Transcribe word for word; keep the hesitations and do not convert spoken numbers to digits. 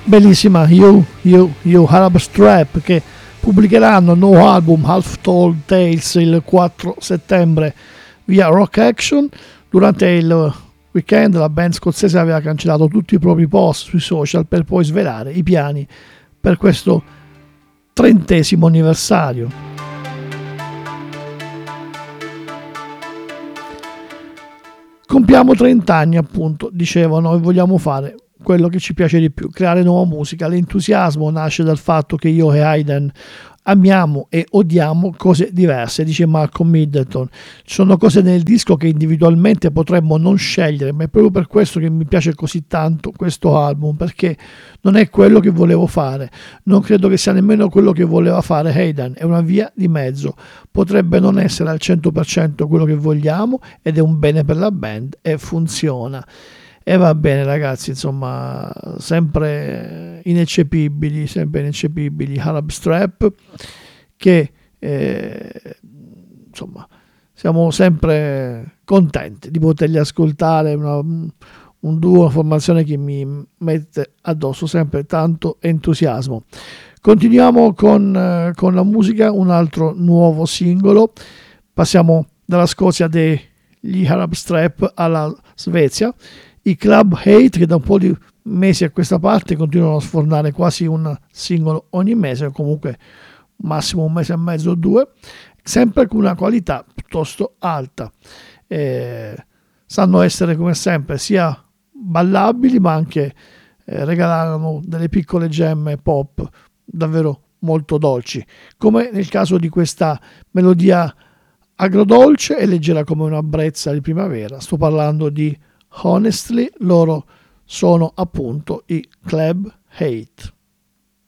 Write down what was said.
bellissima You, You, You, Arab Strap, che pubblicheranno il nuovo album Half Told Tales il quattro settembre via Rock Action. Durante il weekend la band scozzese aveva cancellato tutti i propri post sui social per poi svelare i piani per questo trentesimo anniversario. Compiamo trenta anni, appunto, dicevano, e vogliamo fare quello che ci piace di più, creare nuova musica. L'entusiasmo nasce dal fatto che io e Hayden amiamo e odiamo cose diverse, dice Malcolm Middleton. Ci sono cose nel disco che individualmente potremmo non scegliere, ma è proprio per questo che mi piace così tanto questo album, perché non è quello che volevo fare, non credo che sia nemmeno quello che voleva fare Hayden, è una via di mezzo, potrebbe non essere al cento per cento quello che vogliamo ed è un bene per la band e funziona. E va bene, ragazzi, insomma, sempre ineccepibili, sempre ineccepibili Arab Strap, che eh, insomma siamo sempre contenti di poterli ascoltare, una, un duo, una formazione che mi mette addosso sempre tanto entusiasmo. Continuiamo con, eh, con la musica, un altro nuovo singolo, passiamo dalla Scozia degli Arab Strap alla Svezia. I Club Hate, che da un po' di mesi a questa parte continuano a sfornare quasi un singolo ogni mese, o comunque massimo un mese e mezzo o due, sempre con una qualità piuttosto alta. Eh, sanno essere, come sempre, sia ballabili, ma anche eh, regalano delle piccole gemme pop davvero molto dolci, come nel caso di questa melodia agrodolce e leggera come una brezza di primavera. Sto parlando di Honestly, loro sono appunto i Club Hate.